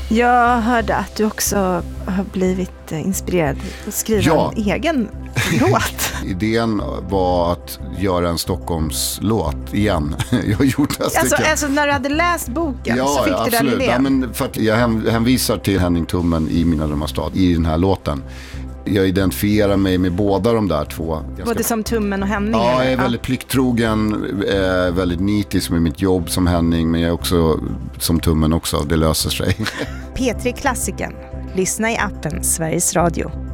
Jag hörde att du också har blivit inspirerad att skriva en egen låt. Idén var att göra en Stockholmslåt igen. Jag har gjort det. Alltså när du hade läst boken så fick du den idén? Ja, men för att jag hänvisar till Henning Tummen i Mina drömmars stad i den här låten. Jag identifierar mig med båda de där två. Både som Tummen och Henning? Ja, jag är väldigt plikttrogen, väldigt nitisk med mitt jobb som Henning, men jag är också som Tummen också, det löser sig. P3 Klassiken. Lyssna i appen Sveriges Radio.